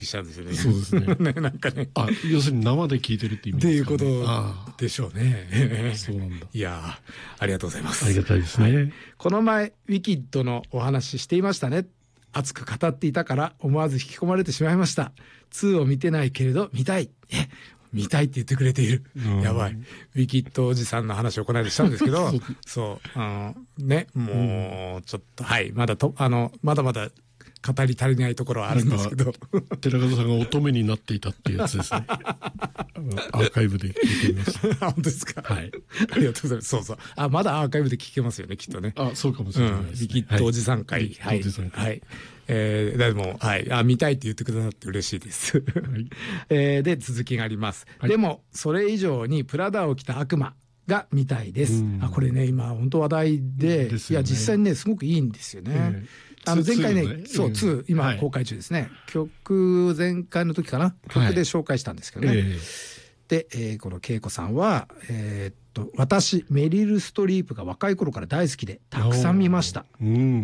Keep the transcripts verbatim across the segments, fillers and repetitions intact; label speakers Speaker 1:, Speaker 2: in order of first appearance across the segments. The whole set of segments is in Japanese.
Speaker 1: しちゃうんですよね。
Speaker 2: そうですね。
Speaker 1: ね、なんかね。
Speaker 2: あ、要するに生で聞いてるって意味ですかね。
Speaker 1: っていうことでしょうね。
Speaker 2: そうなんだ。
Speaker 1: いやー、ありがとうございます。
Speaker 2: ありがたいですね。はい、
Speaker 1: この前、ウィキッドのお話ししていましたね。熱く語っていたから思わず引き込まれてしまいました。にを見てないけれど見たい。え、見たいって言ってくれている。やばい。ウィキッドおじさんの話をこの間したんですけど、そう、あの、ね、もう、ちょっと、はい、まだと、あの、まだまだ語り足りないところはあるんですけど。
Speaker 2: 寺門さんが乙女になっていたっていうやつですね。アーカイブで聞いてみます。
Speaker 1: 本当ですか。
Speaker 2: はい。
Speaker 1: ありがとうございます。そうそう。あ、まだアーカイブで聞けますよね、きっとね。
Speaker 2: あ、そうかもしれないですね。
Speaker 1: ウィキッドおじさん会。はい。はい。えー、でも、はい。あ、見たいって言ってくださって嬉しいです。はい、えー、で、続きがあります。はい、でも、それ以上にプラダを着た悪魔が見たいです。あ、これね、今、本当話題で、でね、いや、実際にね、すごくいいんですよね。えー、あの、前回ね、ねそう、ツー、今、公開中ですね。はい、曲、前回の時かな、曲で紹介したんですけどね。はい、えー、で、えー、この恵子さんは、えー、私メリル・ストリープが若い頃から大好きでたくさん見ました、うん、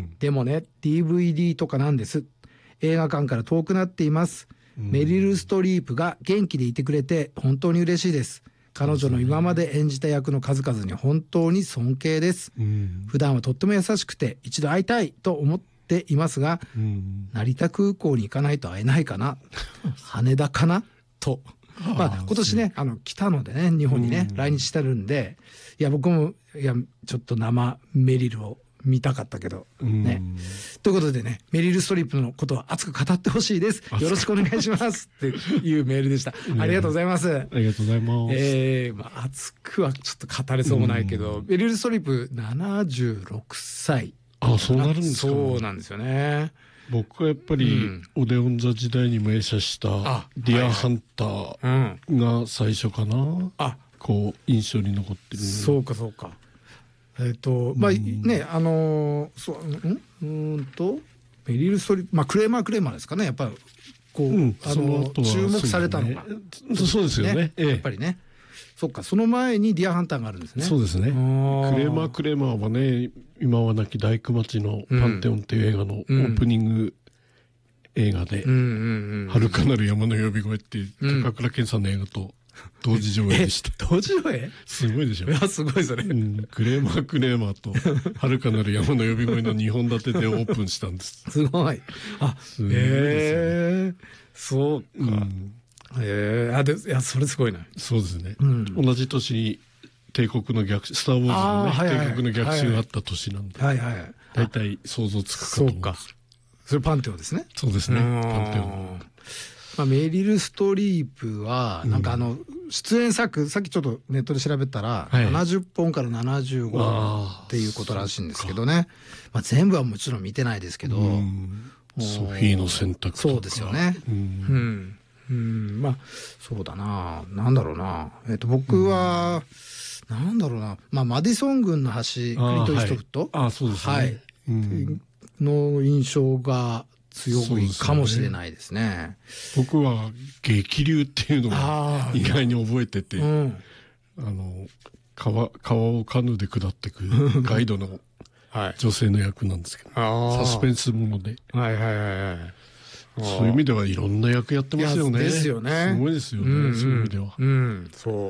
Speaker 1: でもね ディーブイディー とかなんです。映画館から遠くなっています、うん、メリル・ストリープが元気でいてくれて本当に嬉しいです。彼女の今まで演じた役の数々に本当に尊敬です、うん、普段はとっても優しくて一度会いたいと思っていますが、うん、成田空港に行かないと会えないかな羽田かなとまあ、今年ね、あの、来たのでね、日本にね、うん、来日してるんで、いや、僕も、いや、ちょっと生メリルを見たかったけど、ね。うん、ということでね、メリル・ストリップのことは熱く語ってほしいです。よろしくお願いしますっていうメールでした。ありがとうございます。
Speaker 2: ありがとうございます。
Speaker 1: えー、まあ、熱くはちょっと語れそうもないけど、うん、メリル・ストリップななじゅうろくさい。
Speaker 2: あ、そうなるんですか。
Speaker 1: そうなんですよね。
Speaker 2: 僕はやっぱり、うん、オデオン座時代にも映写したディアハンターが最初かな、うん、あこう印象に残ってる。
Speaker 1: そうかそうか。えっ、ー、とまあ、うん、ねあのー、そうんうんとメリル・ストリープ、まあクレーマークレーマーですかね、やっぱりこう、うん、あのー、注目されたのが
Speaker 2: そうですよね、
Speaker 1: やっぱりね。そっか、その前にディアハンターがあるんですね。
Speaker 2: そうですね。クレーマークレーマーはね、今は亡き大工町のパンテオンっていう映画のオープニング映画で、遥かなる山の呼び声っていう高倉健さんの映画と同時上映でした。
Speaker 1: 同時上映？
Speaker 2: すごいでしょ。
Speaker 1: いや、すごいそれ。うん、
Speaker 2: クレーマークレーマーと遥かなる山の呼び声のにほん立てでオープンしたんです。
Speaker 1: すごい。あ、すごいですね。そうか。うんえー、あでいやそれすごいな。
Speaker 2: そうですね、うん、同じ年に帝国の逆スター・ウォーズのね、はいはい、帝国の逆襲があった年なんで、はいはい、大体想像つくかと思います。
Speaker 1: そうか、それパンテオンですね。
Speaker 2: そうですね、パンテオン。
Speaker 1: まあ、メリル・ストリープはなんかあの、うん、出演作さっきちょっとネットで調べたら、はい、ななじゅっぽんからななじゅうごほんっていうことらしいんですけどね。まあ、全部はもちろん見てないですけど、うん、
Speaker 2: ソフィーの選択とか
Speaker 1: そうですよね。うん、うんうん、まあそうだな、なんだろうな、えっと僕は、うん、なんだろうな、まあマディソン軍の橋、クリント・イーストウッド、
Speaker 2: あ、そうですね、はい、
Speaker 1: うん、の印象が強いかもしれないですね。
Speaker 2: 僕は激流っていうのが意外に覚えてて、うん、あの川川をカヌーで下ってくガイドの女性の役なんですけど、サスペンスもので。はいはいはいはい。そういう意味ではいろんな役やってますよね。
Speaker 1: ですよね。
Speaker 2: すごいですよね、うんうん、そういう意味では。
Speaker 1: うん、そう。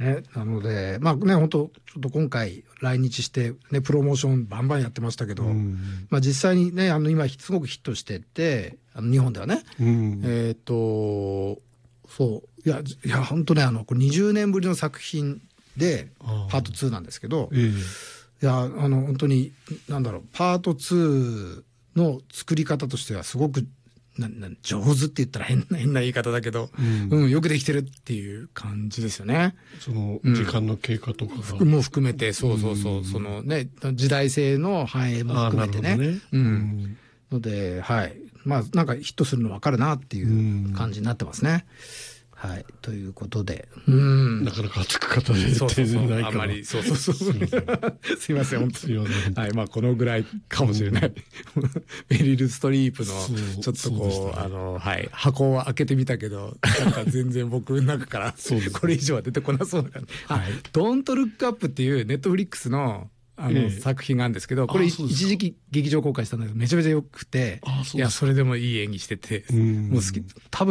Speaker 1: ね、なので、まあね、本当ちょっと今回来日して、ね、プロモーションバンバンやってましたけど、うん、まあ実際にね、あの今すごくヒットしてて、あの日本ではね、うん、えっと、そう、いや、いや本当ね、あの、これにじゅうねんぶりの作品で、パートツーなんですけど、えー、いや、あの、本当に、なんだろう、パートツーの作り方としてはすごく、なな上手って言ったら変な変な言い方だけど、うんうん、よくできてるっていう感じですよね。
Speaker 2: その時間の経過とかが、
Speaker 1: うん、も含めて、そうそうそう、うん、そのね時代性の反映も含めてね。ね、うん、ので、はい、まあなんかヒットするの分かるなっていう感じになってますね。はい、ということで、
Speaker 2: うん、なかなか熱く語れてないから、
Speaker 1: あんまり、そうそうそう、すいません、本当に、はい、まあこのぐらいかもしれない。メリル・ストリープのちょっとこう、あの、はい、箱を開けてみたけど、なんか全然僕の中からこれ以上は出てこなそうな感じ。はい、ドントルックアップっていうネットフリックスのあの、えー、作品があるんですけど、これ一時期劇場公開したんだけどめちゃめちゃ良くて、いやそれでもいい演技してて、もう好き多分